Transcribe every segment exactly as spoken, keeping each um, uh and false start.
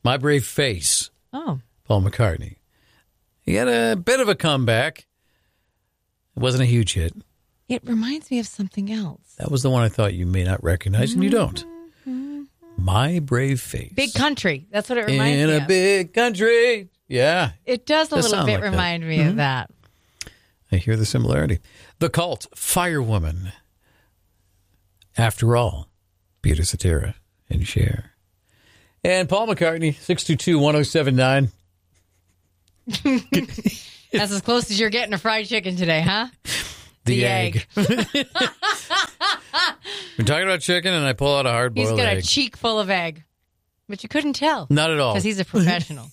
My Brave Face. Oh. Paul McCartney. He had a bit of a comeback. It wasn't a huge hit. It reminds me of something else. That was the one I thought you may not recognize, and you don't. My Brave Face. Big Country. That's what it reminds In me a of. big country. Yeah. It does a Does little sound bit like remind that. me Mhm. of that. I hear the similarity. The Cult, Firewoman. After All, Peter Cetera and Cher. And Paul McCartney, six two two, one oh seven nine. That's as close as you're getting to fried chicken today, huh? The, The egg. egg. We're talking about chicken, and I pull out a He's hard-boiled got egg. a cheek full of egg. But you couldn't tell. Not at all. Because he's a professional.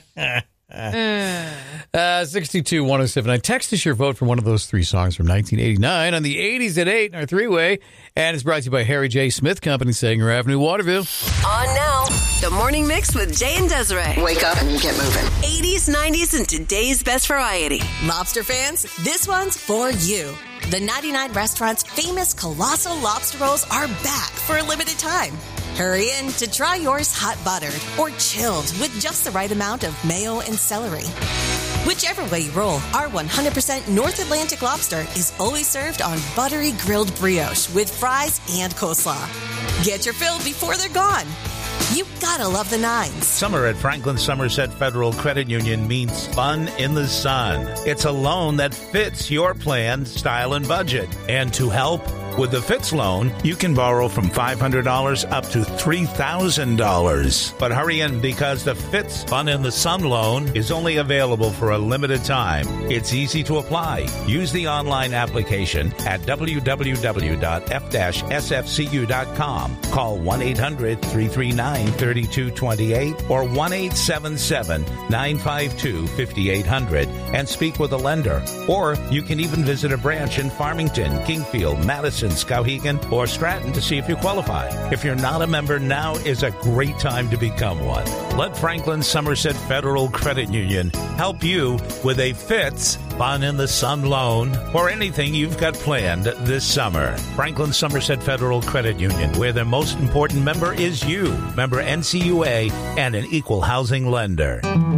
Uh, six two two, one oh seven nine. Text us your vote for one of those three songs from nineteen eighty-nine on the eighties at eight in our three-way. And it's brought to you by Harry J. Smith Company, Sanger Avenue, Waterville. On now, the Morning Mix with Jay and Desiree. Wake up and get moving. eighties, nineties, and today's best variety. Lobster fans, this one's for you. The ninety-nine Restaurant's famous colossal lobster rolls are back for a limited time. Hurry in to try yours hot buttered or chilled with just the right amount of mayo and celery. Whichever way you roll, our one hundred percent North Atlantic lobster is always served on buttery grilled brioche with fries and coleslaw. Get your fill before they're gone. You gotta love the nines. Summer at Franklin Somerset Federal Credit Union means fun in the sun. It's a loan that fits your plan, style, and budget. And to help with the Fitz loan, you can borrow from five hundred dollars up to three thousand dollars. But hurry in because the Fitz Fun in the Sun loan is only available for a limited time. It's easy to apply. Use the online application at w w w dot f dash s f c u dot com. Call one eight hundred, three three nine, three two two eight or one eight seven seven, nine five two, five eight zero zero and speak with a lender. Or you can even visit a branch in Farmington, Kingfield, Madison, Skowhegan, or Stratton to see if you qualify. If you're not a member, now is a great time to become one. Let Franklin Somerset Federal Credit Union help you with a Fitz Fun in the Sun loan or anything you've got planned this summer. Franklin Somerset Federal Credit Union, where the most important member is you. Member N C U A and an equal housing lender.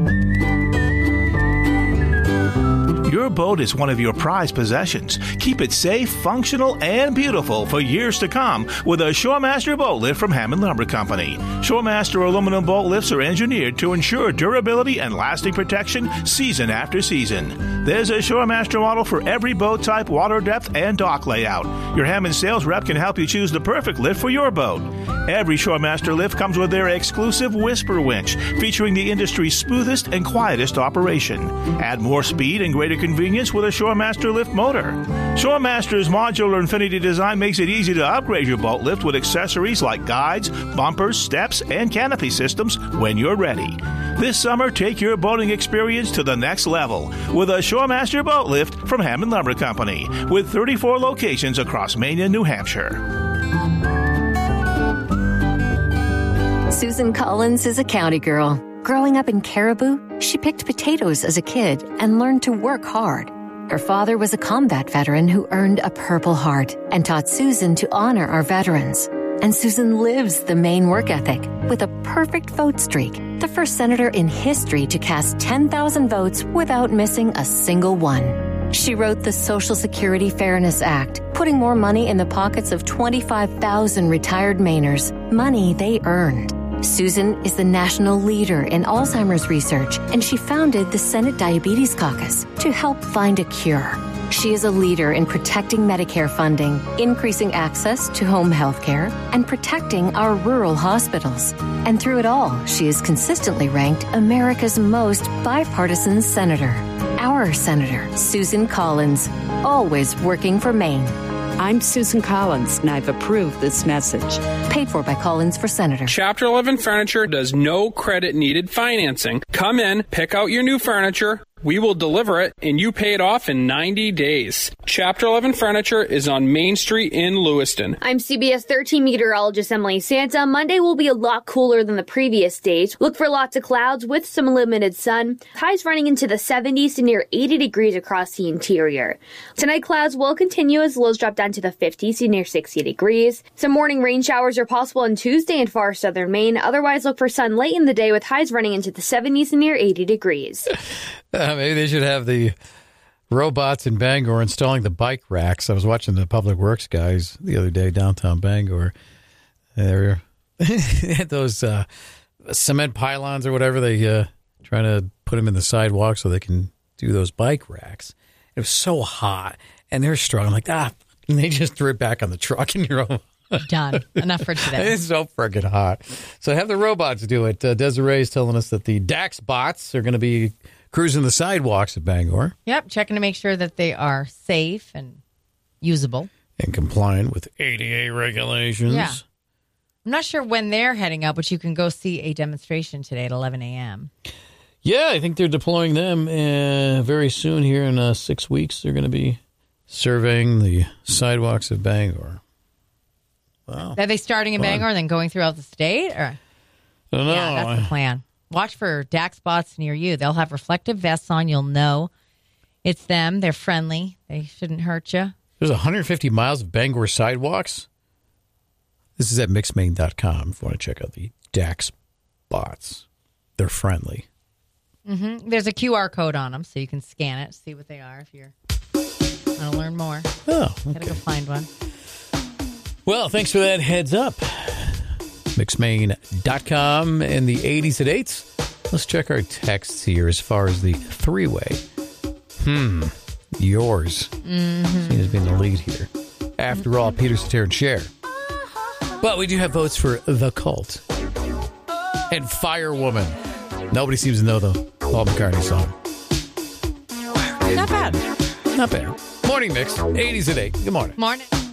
Your boat is one of your prized possessions. Keep it safe, functional, and beautiful for years to come with a Shoremaster boat lift from Hammond Lumber Company. Shoremaster aluminum boat lifts are engineered to ensure durability and lasting protection season after season. There's a Shoremaster model for every boat type, water depth, and dock layout. Your Hammond sales rep can help you choose the perfect lift for your boat. Every Shoremaster lift comes with their exclusive Whisper winch, featuring the industry's smoothest and quietest operation. Add more speed and greater convenience with a Shoremaster lift motor. Shoremaster's modular infinity design makes it easy to upgrade your boat lift with accessories like guides, bumpers, steps, and canopy systems when you're ready. This summer, take your boating experience to the next level with a Shoremaster boat lift from Hammond Lumber Company, with thirty-four locations across Maine and New Hampshire. Susan Collins is a county girl. Growing up in Caribou, she picked potatoes as a kid and learned to work hard. Her father was a combat veteran who earned a Purple Heart and taught Susan to honor our veterans. And Susan lives the Maine work ethic with a perfect vote streak, the first senator in history to cast ten thousand votes without missing a single one. She wrote the Social Security Fairness Act, putting more money in the pockets of twenty-five thousand retired Mainers, money they earned. Susan is the national leader in Alzheimer's research, and she founded the Senate Diabetes Caucus to help find a cure. She is a leader in protecting Medicare funding, increasing access to home health care, and protecting our rural hospitals. And through it all, she is consistently ranked America's most bipartisan senator. Our Senator, Susan Collins, always working for Maine. I'm Susan Collins, and I've approved this message. Paid for by Collins for Senator. Chapter eleven Furniture does no credit needed financing. Come in, pick out your new furniture, We will deliver it, and you pay it off in ninety days. Chapter eleven Furniture is on Main Street in Lewiston. I'm C B S thirteen meteorologist Emily Santa. Monday will be a lot cooler than the previous days. Look for lots of clouds with some limited sun. Highs running into the seventies to near eighty degrees across the interior. Tonight, clouds will continue as lows drop down to the fifties to near sixty degrees. Some morning rain showers are possible on Tuesday in far southern Maine. Otherwise, look for sun late in the day with highs running into the seventies and near eighty degrees. Uh, maybe they should have the robots in Bangor installing the bike racks. I was watching the Public Works guys the other day downtown Bangor. They had those uh, cement pylons or whatever. They uh, trying to put them in the sidewalk so they can do those bike racks. It was so hot, and they're struggling like ah, and they just threw it back on the truck, and you're all done. Enough for today. It's so freaking hot. So have the robots do it. Uh, Desiree is telling us that the Dax bots are going to be cruising the sidewalks of Bangor. Yep, checking to make sure that they are safe and usable. And compliant with A D A regulations. Yeah. I'm not sure when they're heading up, but you can go see a demonstration today at eleven a.m. Yeah, I think they're deploying them uh, very soon here in uh, six weeks. They're going to be surveying the sidewalks of Bangor. Wow. Are they starting in Fun. Bangor and then going throughout the state? Or? I don't know. Yeah, that's the plan. Watch for D A X spots near you. They'll have reflective vests on. You'll know it's them. They're friendly. They shouldn't hurt you. There's one hundred fifty miles of Bangor sidewalks. This is at mix maine dot com if you want to check out the D A X bots. They're friendly. Mm-hmm. There's a Q R code on them, so you can scan it, see what they are if you're want to learn more. Oh, okay. Gotta go find one. Well, thanks for that heads up. mix maine dot com and the eighties at eights. Let's check our texts here as far as the three-way. Hmm. Yours. Mm-hmm. Seems to be in the lead here. After mm-hmm. all, Peter Cetera and Cher. But we do have votes for The Cult and Firewoman. Nobody seems to know the Paul McCartney song. Not bad. Not bad. Morning Mix, eighties at eight. Good morning. Morning.